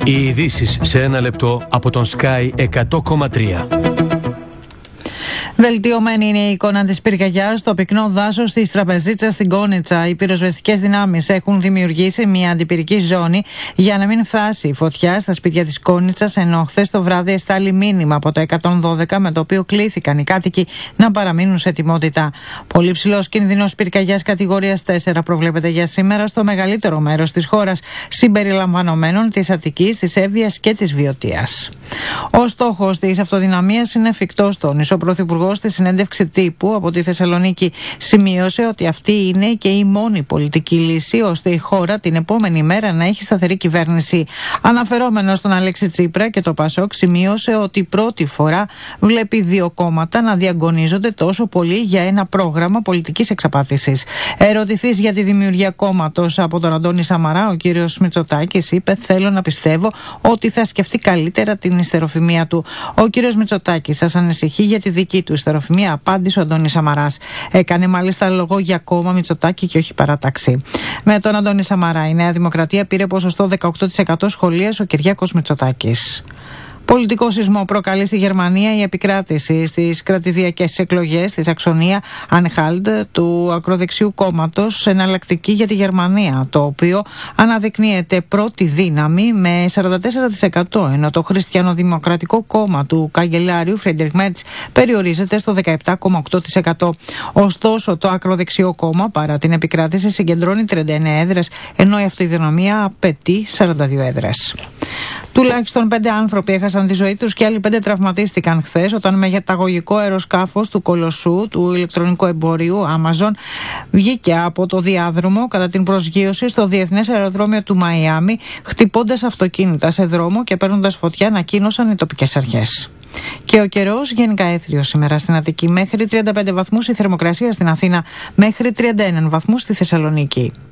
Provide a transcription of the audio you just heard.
Οι ειδήσεις σε ένα λεπτό από τον Sky 100,3. Βελτιωμένη είναι η εικόνα της πυρκαγιάς στο πυκνό δάσος της Τραπεζίτσας στην Κόνιτσα. Οι πυροσβεστικές δυνάμεις έχουν δημιουργήσει μια αντιπυρική ζώνη για να μην φτάσει η φωτιά στα σπίτια της Κόνιτσας, ενώ χθες το βράδυ εστάλει μήνυμα από το 112 με το οποίο κλήθηκαν οι κάτοικοι να παραμείνουν σε ετοιμότητα. Πολύ ψηλός κίνδυνος πυρκαγιάς κατηγορίας 4 προβλέπεται για σήμερα στο μεγαλύτερο μέρος της χώρας, συμπεριλαμβανομένων της Αττικής, της Εύβοιας και της Βιωτίας. Ο στόχος της αυτοδυναμίας είναι εφικτός, τόνισε ο Πρωθυπουργός στη συνέντευξη τύπου από τη Θεσσαλονίκη. Σημείωσε ότι αυτή είναι και η μόνη πολιτική λύση ώστε η χώρα την επόμενη μέρα να έχει σταθερή κυβέρνηση. Αναφερόμενος στον Αλέξη Τσίπρα και το Πασόκ, σημείωσε ότι πρώτη φορά βλέπει δύο κόμματα να διαγωνίζονται τόσο πολύ για ένα πρόγραμμα πολιτικής εξαπάτησης. Ερωτηθής για τη δημιουργία κόμματος από τον Αντώνη Σαμαρά, ο κύριος Μητσοτάκης είπε: «Θέλω να πιστεύω ότι θα σκεφτεί καλύτερα την ιστεροφημία του». Ο κύριος Μητσοτάκης σας ανησυχεί για τη δική του ιστεροφημία, απάντησε ο Αντώνης Σαμαράς. Έκανε μάλιστα λόγο για κόμμα Μητσοτάκη και όχι παράταξη. Με τον Αντώνη Σαμαρά η Νέα Δημοκρατία πήρε ποσοστό 18% σχολίασε ο Κυριάκος Μητσοτάκης. Πολιτικό σεισμό προκαλεί στη Γερμανία η επικράτηση στις κρατηδιακές εκλογές στη Σαξονία Ανχάλντ του ακροδεξιού κόμματος Εναλλακτική για τη Γερμανία, το οποίο αναδεικνύεται πρώτη δύναμη με 44%, ενώ το Χριστιανοδημοκρατικό κόμμα του καγκελάριου Φρέντερικ Μέρτς περιορίζεται στο 17,8%. Ωστόσο, το ακροδεξιό κόμμα παρά την επικράτηση συγκεντρώνει 39 έδρες, ενώ η αυτοδυναμία απαιτεί 42 έδρες. Τουλάχιστον 5 άνθρωποι έχασαν τη ζωή τους και άλλοι 5 τραυματίστηκαν χθες όταν μεγεταγωγικό αεροσκάφος του κολοσσού του ηλεκτρονικού εμπορίου Amazon βγήκε από το διάδρομο κατά την προσγείωση στο διεθνές αεροδρόμιο του Μαϊάμι, χτυπώντας αυτοκίνητα σε δρόμο και παίρνοντας φωτιά, ανακοίνωσαν οι τοπικές αρχές. Και ο καιρός γενικά έθριος σήμερα στην Αττική, μέχρι 35 βαθμούς η θερμοκρασία στην Αθήνα, μέχρι 31 βαθμούς στη Θεσσαλονίκη.